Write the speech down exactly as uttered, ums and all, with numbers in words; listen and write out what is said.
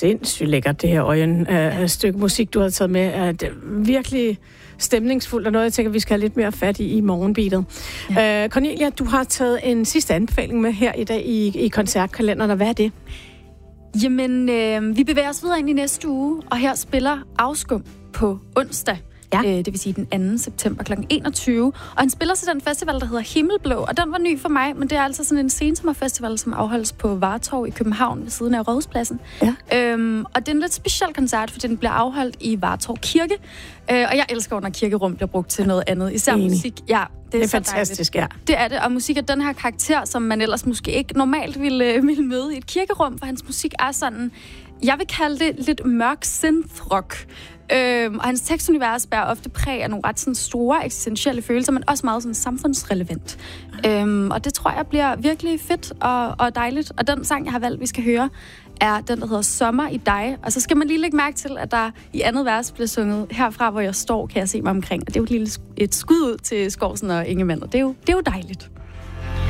sindssygt lækkert, det her Øjen øh, stykke musik, du har taget med. Er det virkelig stemningsfuldt, og noget, jeg tænker, vi skal have lidt mere fat i i morgenbeatet. Ja. Øh, Cornelia, du har taget en sidste anbefaling med her i dag i, i koncertkalenderen, og hvad er det? Jamen, øh, vi bevæger os videre ind i næste uge, og her spiller Afskum på onsdag. Ja. Øh, det vil sige den anden september klokken enogtyve. Og han spiller til den festival, der hedder Himmelblå, og den var ny for mig, men det er altså sådan en sensommerfestival, som afholdes på Vartov i København ved siden af Rådhuspladsen. Ja. Øhm, og det er en lidt speciel koncert, fordi den bliver afholdt i Vartov Kirke. Øh, og jeg elsker, når kirkerum bliver brugt til noget andet, især Enig. musik. Ja, det er, det er fantastisk, dejligt. Ja. Det er det, og musik er den her karakter, som man ellers måske ikke normalt ville, ville møde i et kirkerum, for hans musik er sådan, jeg vil kalde det lidt mørk synth-rock. Øhm, og hans tekstunivers bærer ofte præg af nogle ret sådan, store eksistentielle følelser, men også meget sådan, samfundsrelevant. Ja. Øhm, og det tror jeg bliver virkelig fedt og, og dejligt. Og den sang, jeg har valgt, vi skal høre, er den, der hedder Sommer i dig. Og så skal man lige lægge mærke til, at der i andet vers bliver sunget herfra, hvor jeg står, kan jeg se mig omkring. Og det er jo et lille et skud ud til Skovsen og Ingemann, og det er jo, det er jo dejligt.